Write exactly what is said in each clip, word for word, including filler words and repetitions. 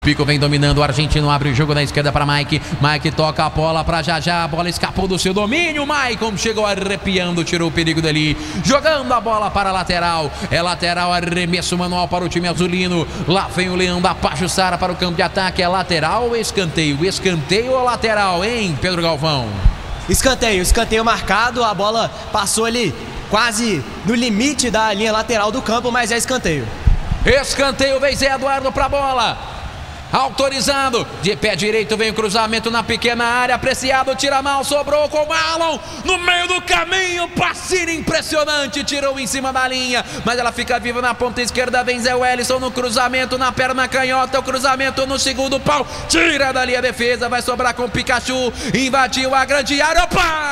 Pico vem dominando, o argentino abre o jogo na esquerda para Mike. Mike toca a bola para Jajá, a bola escapou do seu domínio. Maicon chegou arrepiando, tirou o perigo dali, jogando a bola para a lateral. É lateral, arremesso manual para o time azulino. Lá vem o Leão da Pajuçara para o campo de ataque. É lateral ou escanteio? Escanteio ou lateral, hein, Pedro Galvão? Escanteio, escanteio marcado. A bola passou ali quase no limite da linha lateral do campo, mas é escanteio. Escanteio, vem Zé Eduardo para a bola. Autorizado, de pé direito vem o cruzamento na pequena área, apreciado, tira mal, sobrou com o Marlon, no meio do caminho, passinho impressionante, tirou em cima da linha, mas ela fica viva na ponta esquerda, vem Zé Wellison no cruzamento, na perna canhota, o cruzamento no segundo pau, tira dali a defesa, vai sobrar com o Pikachu, invadiu a grande área,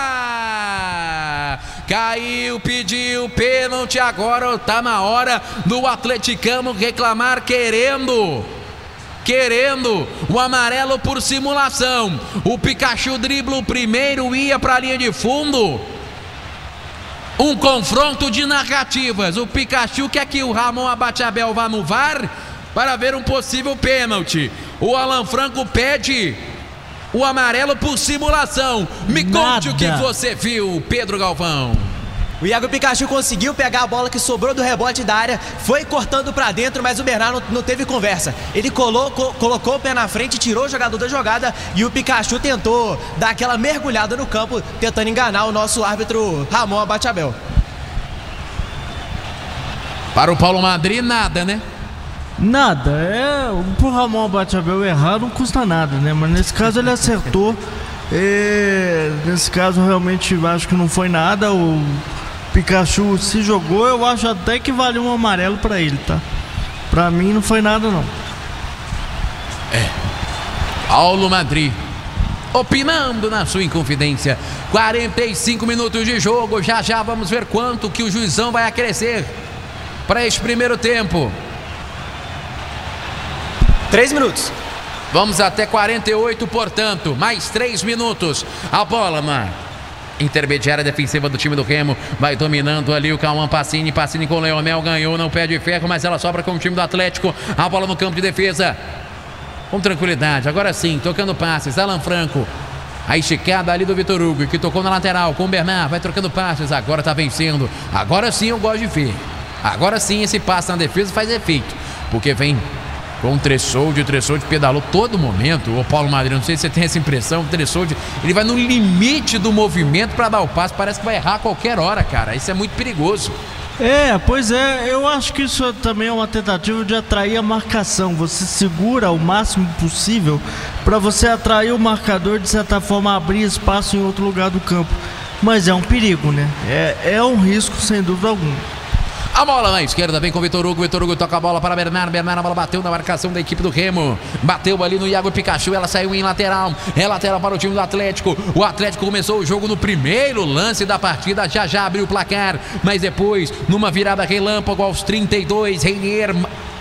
opa! Caiu, pediu pênalti, agora tá na hora do atleticano reclamar, querendo... Querendo o amarelo por simulação. O Pikachu dribla o primeiro, ia para a linha de fundo. Um confronto de narrativas. O Pikachu quer que o Ramon Abateabel vá no V A R para ver um possível pênalti. O Alan Franco pede o amarelo por simulação. Me conte Nada. O que você viu, Pedro Galvão. O Iago Pikachu conseguiu pegar a bola que sobrou do rebote da área, foi cortando pra dentro, mas o Bernardo não, não teve conversa. Ele colocou, colocou o pé na frente, tirou o jogador da jogada e o Pikachu tentou dar aquela mergulhada no campo, tentando enganar o nosso árbitro Ramon Abateabel. Para o Paulo Madri, nada, né? Nada, é, pro Ramon Abateabel errar não custa nada, né? Mas nesse caso ele acertou. É, nesse caso realmente acho que não foi nada. O Pikachu se jogou, eu acho até que valeu um amarelo pra ele, tá? Pra mim não foi nada não. É, Paulo Madri opinando na sua Inconfidência. Quarenta e cinco minutos de jogo, já já vamos ver quanto que o juizão vai acrescer para este primeiro tempo. Três minutos. Vamos até quarenta e oito, portanto, mais três minutos. A bola na intermediária defensiva do time do Remo, vai dominando ali o Cauã Pacini, Pacini com o Leonel, ganhou no pé de ferro, mas ela sobra com o time do Atlético. A bola no campo de defesa, com tranquilidade, agora sim, tocando passes, Alan Franco. A esticada ali do Vitor Hugo, que tocou na lateral com o Bernard, vai trocando passes, agora tá vencendo. Agora sim eu gosto de ver. Agora sim esse passe na defesa faz efeito, porque vem com o Tressoldi, o Tressoldi pedalou todo momento. O Paulo Madri, não sei se você tem essa impressão, o Tressoldi, ele vai no limite do movimento para dar o passe, parece que vai errar a qualquer hora, cara, isso é muito perigoso. É, pois é, eu acho que isso também é uma tentativa de atrair a marcação. Você segura o máximo possível para você atrair o marcador, de certa forma abrir espaço em outro lugar do campo. Mas é um perigo, né? É, é um risco sem dúvida alguma. A bola na esquerda vem com o Vitor Hugo. Vitor Hugo toca a bola para Bernardo. Bernardo, a bola bateu na marcação da equipe do Remo. Bateu ali no Iago Pikachu. Ela saiu em lateral. É lateral para o time do Atlético. O Atlético começou o jogo no primeiro lance da partida. Já já abriu o placar. Mas depois, numa virada relâmpago aos trinta e dois, Reinier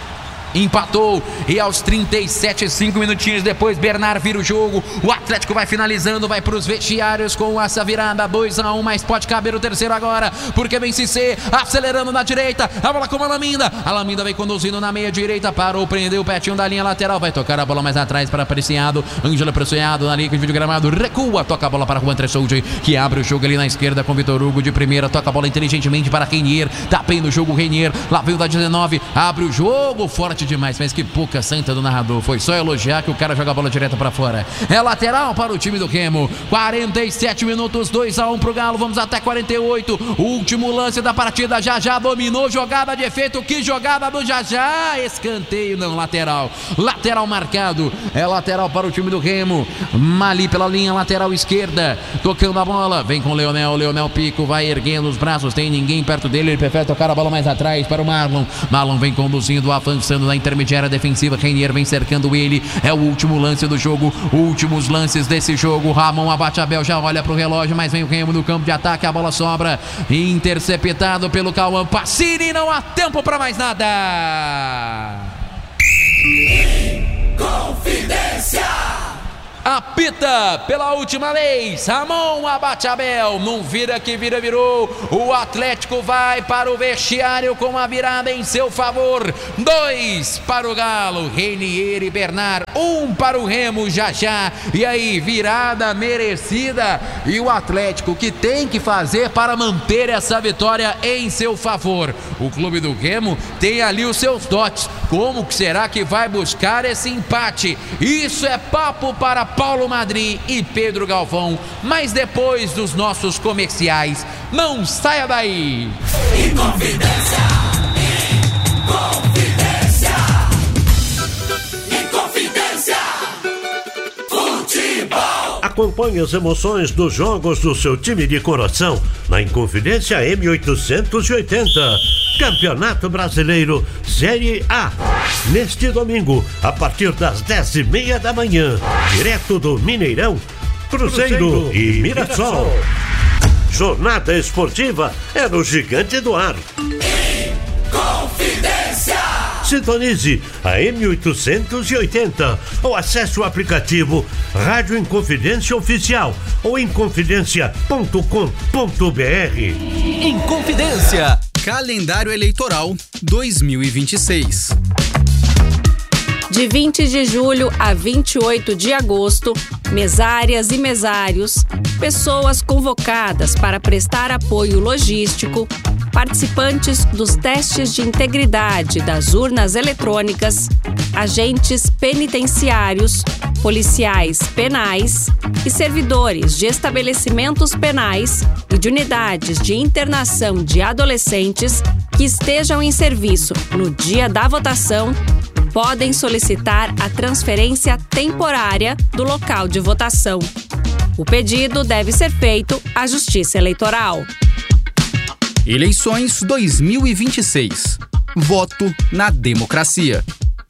empatou, e aos trinta e sete, cinco minutinhos depois, Bernard vira o jogo. O Atlético vai finalizando, vai para os vestiários com essa virada dois a um, mas pode caber o terceiro agora, porque vem Cissé acelerando na direita, a bola com a Alaminda. A Alaminda vem conduzindo na meia direita, parou, prendeu o petinho da linha lateral, vai tocar a bola mais atrás para Apreciado. Ângelo Apreciado na linha de vídeo gramado, recua, toca a bola para Juan Tressoldi, que abre o jogo ali na esquerda com Vitor Hugo de primeira, toca a bola inteligentemente para Reinier, tá bem no jogo Reinier, lá veio da dezenove, abre o jogo, forte demais, mas que pouca santa do narrador, foi só elogiar que o cara joga a bola direta para fora. É lateral para o time do Remo. Quarenta e sete minutos, dois a um pro Galo, vamos até quarenta e oito, último lance da partida. Já já dominou, jogada de efeito, que jogada do Já Já, escanteio, não, lateral, lateral marcado, é lateral para o time do Remo. Mali pela linha lateral esquerda, tocando a bola, vem com o Leonel, Leonel Pico, vai erguendo os braços, tem ninguém perto dele, ele prefere tocar a bola mais atrás para o Marlon. Marlon vem conduzindo, avançando na intermediária defensiva, Reinier vem cercando ele, é o último lance do jogo, últimos lances desse jogo. Ramon Abateabel já olha pro relógio, mas vem o Remo no campo de ataque, a bola sobra, interceptado pelo Cauã Pacini, não há tempo para mais nada. Confidência! apita pela última vez, Ramon abate Abel, não vira que vira, virou, o Atlético vai para o vestiário com a virada em seu favor, dois para o Galo, Renier e Bernard, um para o Remo já já, e aí virada merecida, e o Atlético que tem que fazer para manter essa vitória em seu favor. O clube do Remo tem ali os seus dotes, como que será que vai buscar esse empate? Isso é papo para Paulo Madri e Pedro Galvão, mas depois dos nossos comerciais, não saia daí. Inconfidência, Inconfidência, Inconfidência, futebol. Acompanhe as emoções dos jogos do seu time de coração na Inconfidência M oitocentos e oitenta. Campeonato Brasileiro Série A. Neste domingo, a partir das dez e meia da manhã, direto do Mineirão, Cruzeiro, Cruzeiro e Mirassol. Mirassol. Jornada esportiva é no Gigante do Ar. Inconfidência. Sintonize a M oitocentos e oitenta ou acesse o aplicativo Rádio Inconfidência Oficial ou inconfidência ponto com ponto br. Inconfidência. Calendário Eleitoral dois mil e vinte e seis. De vinte de julho a vinte e oito de agosto, mesárias e mesários, pessoas convocadas para prestar apoio logístico, participantes dos testes de integridade das urnas eletrônicas, agentes penitenciários, policiais penais e servidores de estabelecimentos penais e de unidades de internação de adolescentes que estejam em serviço no dia da votação podem solicitar a transferência temporária do local de votação. O pedido deve ser feito à Justiça Eleitoral. Eleições dois mil e vinte e seis. Voto na democracia.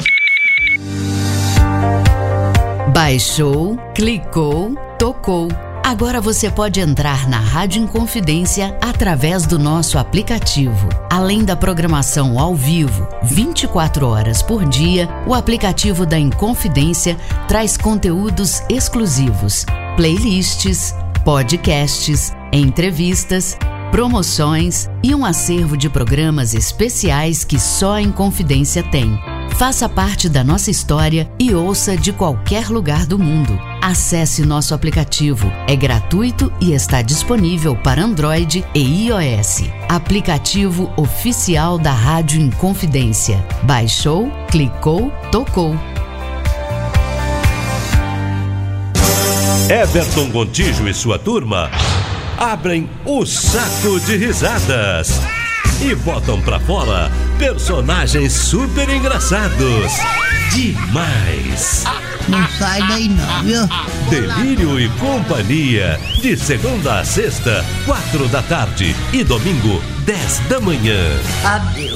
Baixou, clicou, tocou. Agora você pode entrar na Rádio Inconfidência através do nosso aplicativo. Além da programação ao vivo, vinte e quatro horas por dia, o aplicativo da Inconfidência traz conteúdos exclusivos, playlists, podcasts, entrevistas, promoções e um acervo de programas especiais que só a Inconfidência tem. Faça parte da nossa história e ouça de qualquer lugar do mundo. Acesse nosso aplicativo. É gratuito e está disponível para Android e iOS. Aplicativo oficial da Rádio Inconfidência. Baixou, clicou, tocou. Everton Gontijo e sua turma abrem o saco de risadas e botam pra fora personagens super engraçados. Demais! Não sai daí não, viu? Delírio e Companhia, de segunda a sexta, quatro da tarde e domingo, dez da manhã. Adeus.